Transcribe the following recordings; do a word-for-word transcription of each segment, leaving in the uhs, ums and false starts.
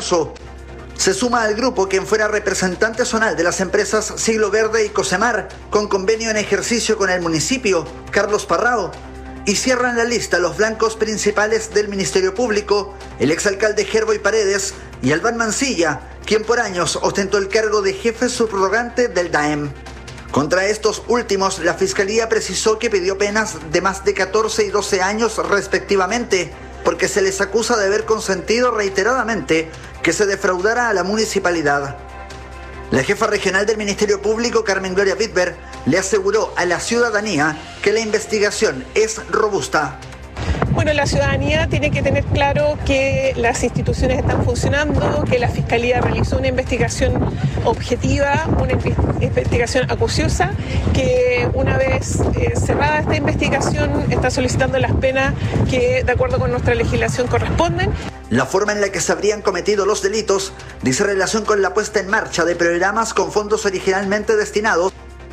marzo. Se suma al grupo quien fuera representante zonal de las empresas Siglo Verde y Cosemar, con convenio en ejercicio con el municipio, Carlos Parrao. Y cierran la lista los blancos principales del Ministerio Público, el exalcalde Gerboy Paredes y Albán Mancilla, quien por años ostentó el cargo de jefe subrogante del D A E M. Contra estos últimos, la Fiscalía precisó que pidió penas de más de catorce y doce años respectivamente, porque se les acusa de haber consentido reiteradamente que se defraudara a la municipalidad. La jefa regional del Ministerio Público, Carmen Gloria Bitber, le aseguró a la ciudadanía que la investigación es robusta. Bueno, la ciudadanía tiene que tener claro que las instituciones están funcionando, que la Fiscalía realizó una investigación objetiva, una investigación acuciosa, que una vez eh, cerrada esta investigación está solicitando las penas que de acuerdo con nuestra legislación corresponden. La forma en la que se habrían cometido los delitos dice relación con la puesta en marcha de programas con fondos originalmente destinados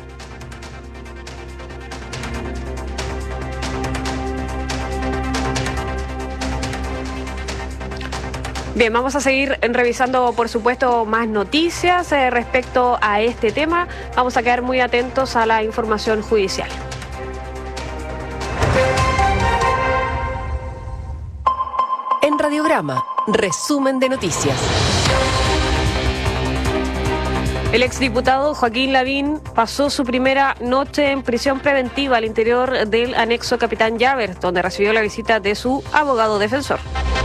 Bien, vamos a seguir revisando, por supuesto, más noticias eh, respecto a este tema. Vamos a quedar muy atentos a la información judicial. En Radiograma, resumen de noticias. El exdiputado Joaquín Lavín pasó su primera noche en prisión preventiva al interior del anexo Capitán Llaver, donde recibió la visita de su abogado defensor.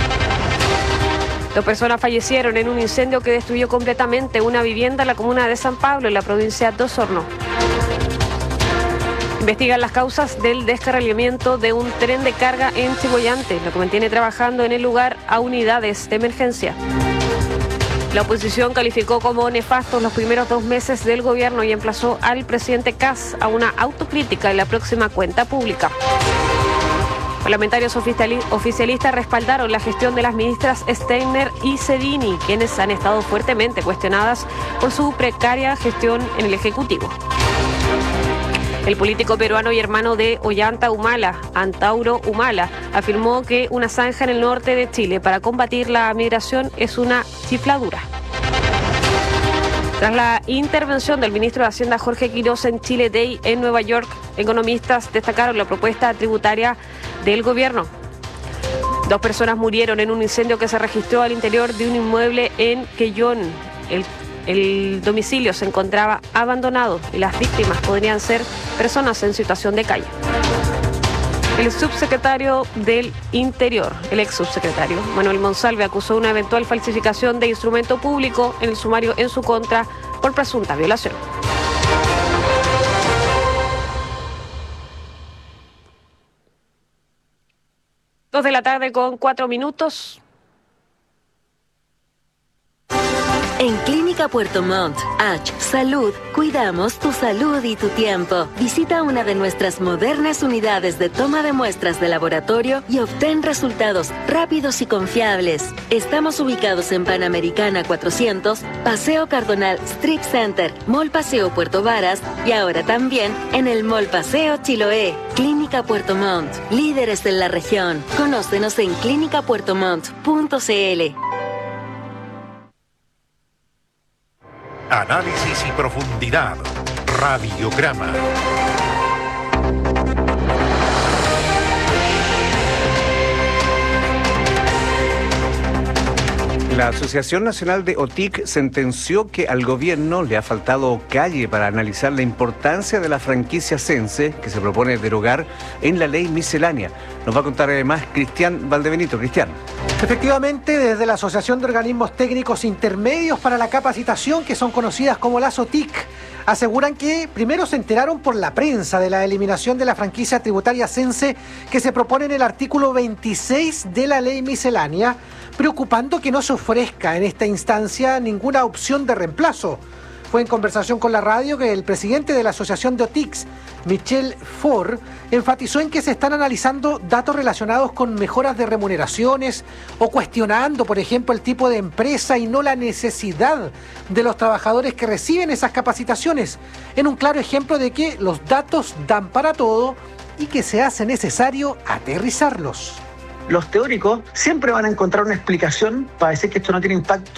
Dos personas fallecieron en un incendio que destruyó completamente una vivienda en la comuna de San Pablo, en la provincia de Osorno. Investigan las causas del descarrilamiento de un tren de carga en Chimboyante, lo que mantiene trabajando en el lugar a unidades de emergencia. La oposición calificó como nefastos los primeros dos meses del gobierno y emplazó al presidente Kast a una autocrítica en la próxima cuenta pública. Parlamentarios oficialistas respaldaron la gestión de las ministras Steiner y Cedini, quienes han estado fuertemente cuestionadas por su precaria gestión en el Ejecutivo. El político peruano y hermano de Ollanta Humala, Antauro Humala, afirmó que una zanja en el norte de Chile para combatir la migración es una chifladura. Tras la intervención del ministro de Hacienda Jorge Quiroz en Chile Day en Nueva York, economistas destacaron la propuesta tributaria del gobierno. Dos personas murieron en un incendio que se registró al interior de un inmueble en Quellón. El, el domicilio se encontraba abandonado y las víctimas podrían ser personas en situación de calle. El subsecretario del Interior, el ex subsecretario Manuel Monsalve, acusó una eventual falsificación de instrumento público en el sumario en su contra por presunta violación. Dos de la tarde con cuatro minutos. En Clínica Puerto Montt, H Salud, cuidamos tu salud y tu tiempo. Visita una de nuestras modernas unidades de toma de muestras de laboratorio y obtén resultados rápidos y confiables. Estamos ubicados en Panamericana cuatrocientos, Paseo Cardonal Strip Center, Mall Paseo Puerto Varas y ahora también en el Mall Paseo Chiloé. Clínica Puerto Montt, líderes en la región. Conócenos en clínica puerto montt punto c l. Análisis y profundidad. Radiograma. La Asociación Nacional de O T I C sentenció que al gobierno le ha faltado calle para analizar la importancia de la franquicia Sense que se propone derogar en la ley miscelánea. Nos va a contar además Cristian Valdebenito. Cristian. Efectivamente, desde la Asociación de Organismos Técnicos Intermedios para la Capacitación, que son conocidas como las O T I C, aseguran que primero se enteraron por la prensa de la eliminación de la franquicia tributaria Sense que se propone en el artículo veintiséis de la ley miscelánea, preocupando que no se ofrezca en esta instancia ninguna opción de reemplazo. Fue en conversación con la radio que el presidente de la Asociación de O T I C, Michel Faure, enfatizó en que se están analizando datos relacionados con mejoras de remuneraciones o cuestionando, por ejemplo, el tipo de empresa y no la necesidad de los trabajadores que reciben esas capacitaciones, en un claro ejemplo de que los datos dan para todo y que se hace necesario aterrizarlos. Los teóricos siempre van a encontrar una explicación para decir que esto no tiene impacto